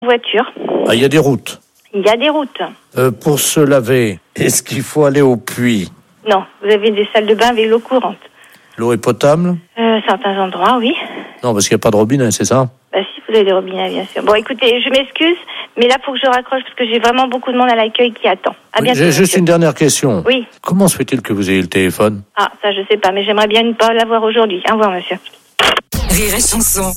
Voiture. Ah, il y a des routes. Il y a des routes. Pour se laver, est-ce qu'il faut aller au puits? Non, vous avez des salles de bain avec l'eau courante. L'eau est potable? Certains endroits, oui. Non, parce qu'il n'y a pas de robinet, c'est ça? Bah si, vous avez des robinets, bien sûr. Bon, écoutez, je m'excuse, mais là, faut que je raccroche parce que j'ai vraiment beaucoup de monde à l'accueil qui attend. À bientôt. J'ai juste une dernière question. Oui. Comment se fait-il que vous ayez le téléphone? Ah, ça, je sais pas, mais j'aimerais bien ne pas l'avoir aujourd'hui. Au revoir, monsieur. Rire et chanson.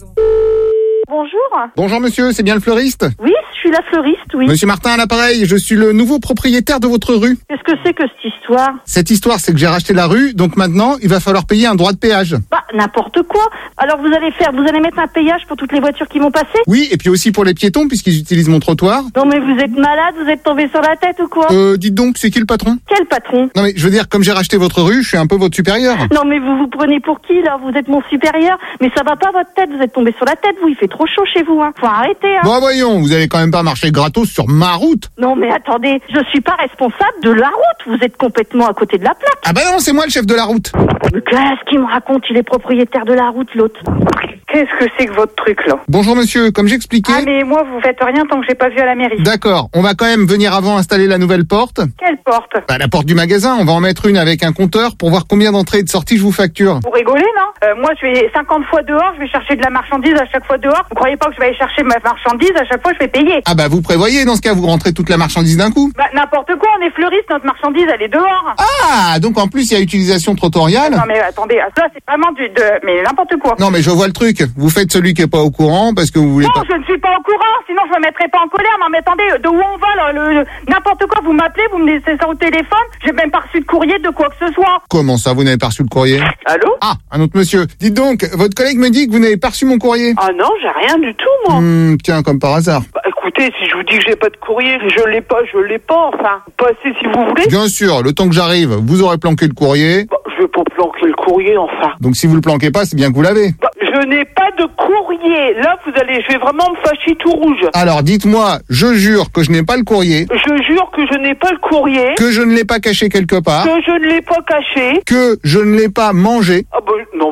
Bonjour. Bonjour monsieur, c'est bien le fleuriste? Oui, je suis la fleuriste, oui. Monsieur Martin à l'appareil, je suis le nouveau propriétaire de votre rue. Qu'est-ce que c'est que cette histoire? Cette histoire, c'est que j'ai racheté la rue, donc maintenant, il va falloir payer un droit de péage. Bah, n'importe quoi. Alors vous allez mettre un péage pour toutes les voitures qui vont passer? Oui, et puis aussi pour les piétons, puisqu'ils utilisent mon trottoir. Non mais vous êtes malade, vous êtes tombé sur la tête ou quoi? Dites donc, c'est qui le patron? Quel patron? Non mais, je veux dire, comme j'ai racheté votre rue, je suis un peu votre supérieur. Non mais vous vous prenez pour qui là? Vous êtes mon supérieur? Mais ça va pas votre tête, vous êtes tombé sur la tête, vous, il fait trop chaud chez vous, hein. Faut arrêter, hein. Bon voyons, vous allez quand même pas marcher gratos sur ma route. Non mais attendez, je suis pas responsable de la route, vous êtes complètement à côté de la plaque. Ah bah non, c'est moi le chef de la route. Mais qu'est-ce qu'il me raconte? Il est propriétaire de la route, l'autre. Qu'est-ce que c'est que votre truc là? Bonjour monsieur, comme j'expliquais... Ah mais moi vous faites rien tant que j'ai pas vu à la mairie. D'accord, on va quand même venir avant installer la nouvelle porte. Quelle porte? Bah la porte du magasin, on va en mettre une avec un compteur pour voir combien d'entrées et de sorties je vous facture. Vous rigolez non? Moi je vais 50 fois dehors, je vais chercher de la marchandise à chaque fois dehors. Vous croyez pas que je vais aller chercher ma marchandise à chaque fois je vais payer? Ah bah vous prévoyez, dans ce cas vous rentrez toute la marchandise d'un coup. Bah n'importe quoi, on est fleuriste, notre marchandise elle est dehors. Ah, donc en plus il y a utilisation trottoiriale. Non mais attendez, ça c'est vraiment mais n'importe quoi. Non mais je vois le truc, vous faites celui qui est pas au courant parce que vous voulez Non, pas... je ne suis pas au courant, sinon je me mettrai pas en colère. Non mais attendez, de où on va là? N'importe quoi, vous m'appelez, vous me laissez ça au téléphone, j'ai même pas reçu de courrier de quoi que ce soit. Comment ça, vous n'avez pas reçu le courrier? Allô? Ah, un autre monsieur. Dites donc, votre collègue me dit que vous n'avez pas reçu mon courrier. Ah non, j'ai rien du tout moi. Tiens, comme par hasard. Bah écoutez, si je vous dis que j'ai pas de courrier, je l'ai pas, enfin. Passez si vous voulez. Bien sûr, le temps que j'arrive, vous aurez planqué le courrier. Bah, je vais pas planquer le courrier, enfin. Donc si vous le planquez pas, c'est bien que vous l'avez. Bah, je n'ai pas de courrier. Là, je vais vraiment me fâcher tout rouge. Alors dites-moi, je jure que je n'ai pas le courrier. Je jure que je n'ai pas le courrier. Que je ne l'ai pas caché quelque part. Que je ne l'ai pas caché. Que je ne l'ai pas mangé. Ah bah,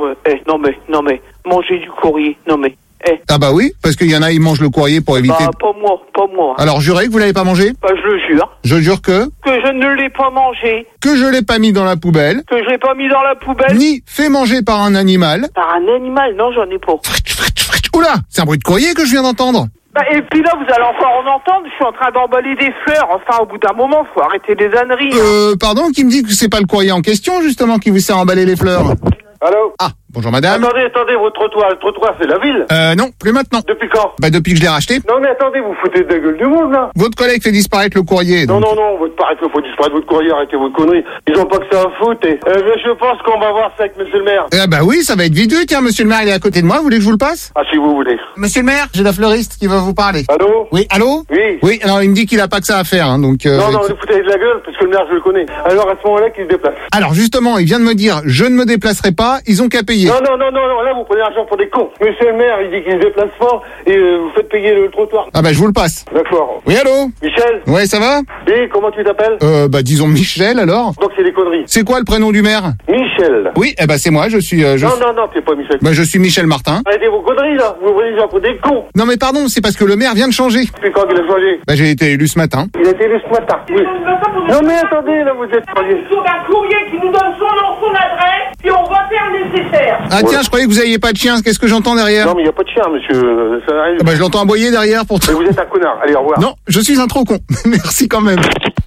non mais, manger du courrier, non mais. Ah bah oui, parce qu'il y en a, ils mangent le courrier pour éviter... Bah, pas moi. Alors jurez que vous l'avez pas mangé? Bah, je le jure. Je jure que je ne l'ai pas mangé. je l'ai pas mis dans la poubelle. Que je l'ai pas mis dans la poubelle. Ni fait manger par un animal. Par un animal? Non, j'en ai pas. Oula, c'est un bruit de courrier que je viens d'entendre. Bah, et puis là, vous allez encore en entendre, je suis en train d'emballer des fleurs. Enfin, au bout d'un moment, faut arrêter les âneries. Pardon, qui me dit que c'est pas le courrier en question, justement, qui vous sert à emballer les fleurs? Allô? Ah, bonjour madame. Attendez, votre trottoir. Le trottoir, c'est la ville? Non, plus maintenant. Depuis quand? Bah depuis que je l'ai racheté. Non, mais attendez, vous foutez de la gueule du monde, là. Votre collègue fait disparaître le courrier. Donc... Non, votre paraît qu'il faut disparaître votre courrier, arrêtez vos conneries. Ils ont pas que ça à foutre. Je pense qu'on va voir ça avec monsieur le maire. Bah oui, ça va être vite vu. Tiens, monsieur le maire, il est à côté de moi. Vous voulez que je vous le passe? Ah, si vous voulez. Monsieur le maire, j'ai la fleuriste qui va vous parler. Allô? Oui, allô? Oui. Oui, alors il me dit qu'il a pas que ça à faire, hein, donc... Non, vous foutez de la gueule, parce que le maire, je le connais. Alors, à ce moment-là, qu'il se déplace. Alors justement, il vient de me dire, je ne me déplacerai pas, ils ont qu'à payer. Non, là, vous prenez l'argent pour des cons. Monsieur le maire, il dit qu'il se déplace fort, et vous faites payer le trottoir. Ah bah je vous le passe. D'accord. Oui, allô? Michel? Ouais, ça va? Oui, comment tu t'appelles? Bah disons Michel, alors. Donc c'est des conneries. C'est quoi le prénom du maire? Michel. Oui, bah c'est moi, je suis... Non, t'es pas Michel. Bah je suis Michel Martin. Arrêtez vos conneries, là. Vous prenez les gens pour des cons. Non mais pardon, c'est parce que le maire vient de changer. Depuis quand il a changé? Bah j'ai été élu ce matin. Il a été élu ce matin. Oui. Non mais attendez, là, vous êtes... Un courrier qui nous donne son nom, son adresse, et on va faire le nécessaire. Ah Ouais. tiens, je croyais que vous aviez pas de chien, qu'est-ce que j'entends derrière? Non mais il n'y a pas de chien, monsieur. Ça n'arrive. Ah bah je l'entends aboyer derrière pour... Mais vous êtes un connard. Allez, au revoir. Non, je suis un trop con. Merci quand même.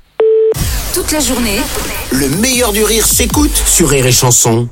Toute la journée, Le meilleur du rire s'écoute sur Rire et Chanson.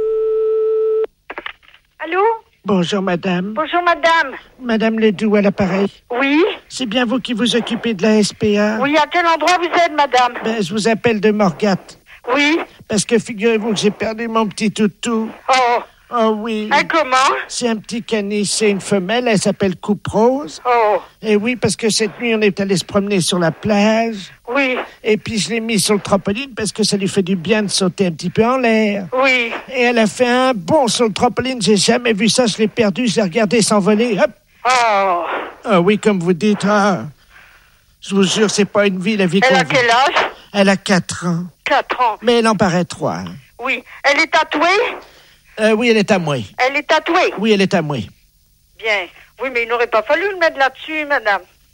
Allô? Bonjour madame. Bonjour madame. Madame Ledoux à l'appareil. Oui? C'est bien vous qui vous occupez de la SPA? Oui, à quel endroit vous êtes, madame? Ben, je vous appelle de Morgat. Oui? Parce que figurez-vous que j'ai perdu mon petit toutou. Oh. Oh oui. Comment? C'est un petit caniche, c'est une femelle, elle s'appelle Coupe Rose. Oh. Et oui, parce que cette nuit, on est allé se promener sur la plage. Oui. Et puis je l'ai mis sur le trampoline parce que ça lui fait du bien de sauter un petit peu en l'air. Oui. Et elle a fait un bond sur le trampoline, j'ai jamais vu ça, je l'ai perdu, je l'ai regardé s'envoler, hop. Oh. Ah oui, comme vous dites, je vous jure, c'est pas une vie, la vie qu'on Elle a vit. quel âge? Elle a 4 ans. 4 ans. Mais elle en paraît 3. Oui. Elle est tatouée? Oui, elle est à moi. Elle est tatouée? Oui, elle est à moi. Bien. Oui, mais il n'aurait pas fallu le mettre là-dessus, madame.